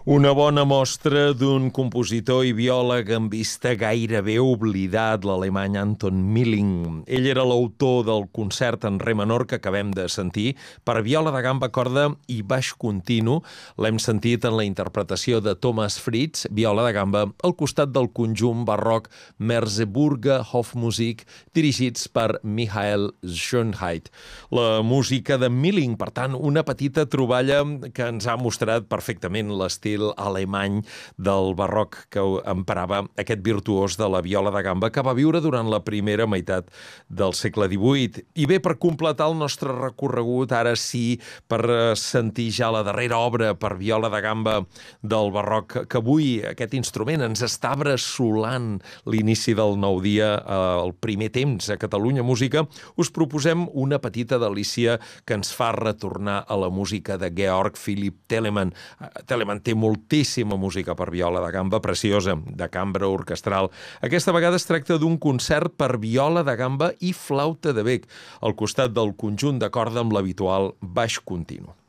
Una bona mostra d'un compositor i biòleg gambista gairebé oblidat, l'alemany Anton Milling. Ell era l'autor del concert en re menor que acabem de sentir per viola de gamba, corda i baix continu. L'hem sentit en la interpretació de Thomas Fritz, viola de gamba, al costat del conjunt barroc Merseburger Hofmusik, dirigits per Michael Schönheit. La música de Milling, per tant, una petita troballa que ens ha mostrat perfectament l'estil alemany del barroc que emprava aquest virtuós de la viola de gamba que va viure durant la primera meitat del segle XVIII. I bé, per completar el nostre recorregut, ara sí, per sentir ja la darrera obra per viola de gamba del barroc, que avui aquest instrument ens està bressolant l'inici del nou dia, el primer temps a Catalunya Música, us proposem una petita delícia que ens fa retornar a la música de Georg Philipp Telemann. Telemann té moltíssima música per viola de gamba, preciosa, de cambra orquestral. Aquesta vegada es tracta d'un concert per viola de gamba i flauta de bec, al costat del conjunt de corda amb l'habitual baix continu.